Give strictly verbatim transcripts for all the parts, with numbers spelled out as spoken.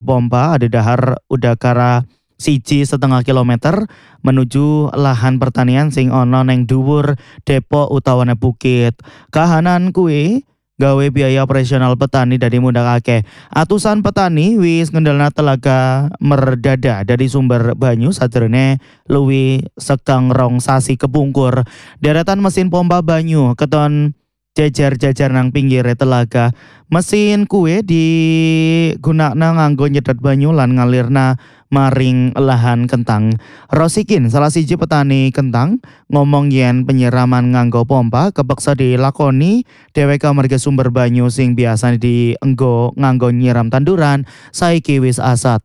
pompa ada dahar udakara siji setengah kilometer menuju lahan pertanian sing ana neng dhuwur depok utawane bukit. Kahanan kuwi gawe biaya operasional petani dari mundakake. Atusan petani wis ngendalna telaga merdada dari sumber banyu sadurunge luwi sekang rong sasi kepungkur. Deretan mesin pompa banyu keton jajar-jajar nang pinggir telaga. Mesin kue digunakna nganggo nyedot banyu lan ngalirna maring lahan kentang. Rosikin salah siji petani kentang ngomong yen penyiraman nganggo pompa kepeksa dilakoni dheweke amarga sumber banyu sing biasa dienggo nganggo nyiram tanduran saiki wis asat.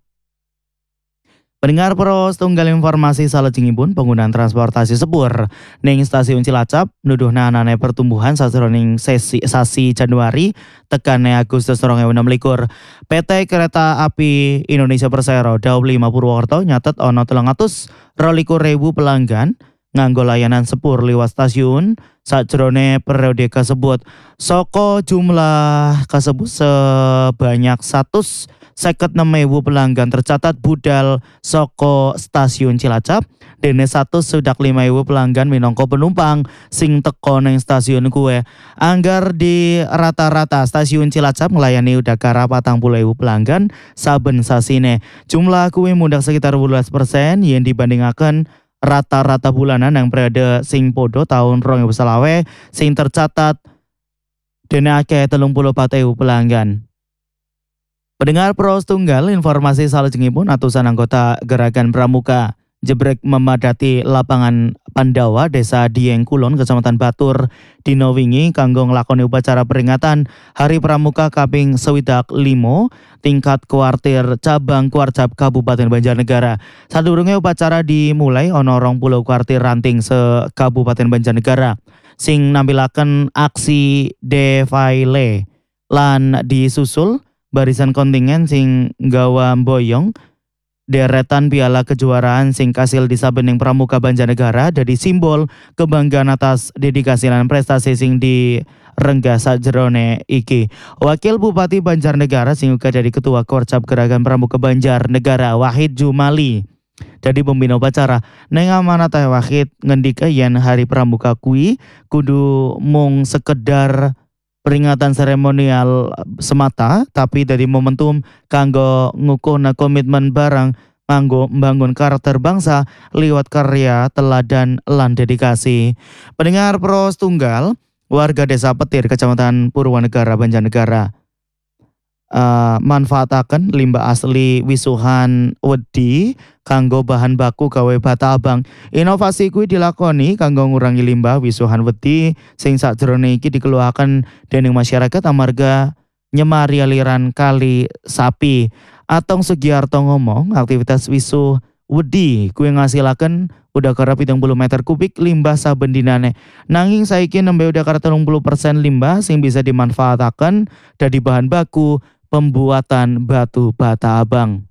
Pendengar pro setunggal informasi salajengipun penggunaan transportasi sepur ning stasiun Cilacap nuduhna anane pertumbuhan sajroning sesi sasi Januari tekane Agustus dua ribu enam belas. P T Kereta Api Indonesia Persero Daob lima Purwokerto nyatet ana telung atus rolikur ribu pelanggan nganggo layanan sepur liwat stasiun sajrone periode kasebut. Soko jumlah kasebut sebanyak satus seket enam ewu pelanggan tercatat budal soko stasiun Cilacap dene satu sudak lima ewu pelanggan minangka penumpang sing teko ning stasiun kuwe. Anggar di rata-rata stasiun Cilacap melayani udakara patang puluh ewu pelanggan saben sasine. Jumlah kuwe mundak sekitar dua belas persen yen dibandingkan rata-rata bulanan yang periode sing podo tahun dua ribu selawe sing tercatat dene akeh telung puluh empat ewu pelanggan. Pendengar pro tunggal informasi salajengipun atusan anggota Gerakan Pramuka jebrek memadati lapangan Pandawa Desa Dieng Kulon Kecamatan Batur dina wingi kanggo nglakoni upacara peringatan Hari Pramuka kaping swidak limo tingkat kuartir cabang Kuarcap Kabupaten Banjarnegara. Sadurunge upacara dimulai ana rong puluh kuartir ranting se Kabupaten Banjarnegara sing nampilaken aksi defile lan disusul barisan kontingen sing gawa boyong deretan piala kejuaraan sing kasil di sabening Pramuka Banjarnegara dadi simbol kebanggaan atas dedikasi lan prestasi sing direngga sajrone iki. Wakil Bupati Banjarnegara sing uga jadi ketua Korcap Gerakan Pramuka Banjarnegara Wahid Jumali jadi pembina upacara. Neng amanat Wahid ngendika yen Hari Pramuka kuwi kudu mung sekedar peringatan seremonial semata, tapi dari momentum kanggo ngukuna komitmen barang nganggo membangun karakter bangsa liwat karya teladan lan dedikasi. Pendengar pro tunggal, warga Desa Petir Kecamatan Purwanegara Banjarnegara uh, manfaataken limbah asli wisuhan wedi kanggo bahan baku gawe bata abang. Inovasi kuwi dilakoni kanggo ngurangi limbah wisuhan wedi sing sajrone iki dikeluarkan dening masyarakat amarga nyemari aliran kali sapi. Atong Sugiarto ngomong aktivitas wisu wedi kuwi ngasilaken udakara pitung puluh meter kubik limbah saben dinane. Nanging saiki nembe udakara telung puluh persen limbah sing bisa dimanfaataken dadi bahan baku pembuatan batu bata abang.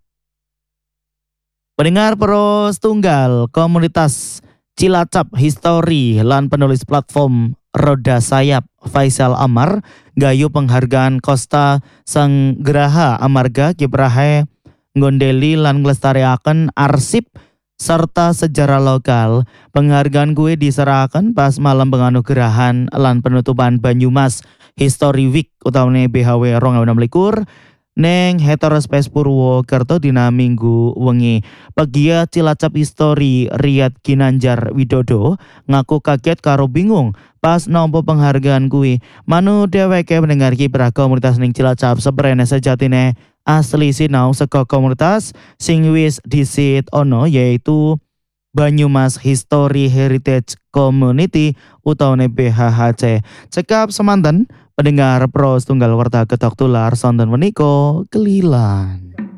Pendengar pro tunggal komunitas Cilacap History lan penulis platform Roda Sayap Faisal Amar gayu penghargaan Costa Sanggraha amarga kiprahe ngondeli lan nglestariaken arsip serta sejarah lokal. Penghargaan gue diserahkan pas malam penganugerahan lan penutupan Banyumas History Week utawane B H W dua ribu enam belas neng Heterospace Purwokerto dina Minggu wengi. Pegiat Cilacap History Riyad Ginanjar Widodo ngaku kaget karo bingung pas nampa penghargaan kuwi. Manu dheweke mendengar kiprah komunitas ning Cilacap seprene sejatine asli sinau saka komunitas sing wis disit ono yaitu Banyumas History Heritage Community utawane B H H C. Cekap semanten pendengar pro tunggal warta ketok tular sonten meniko kelilan.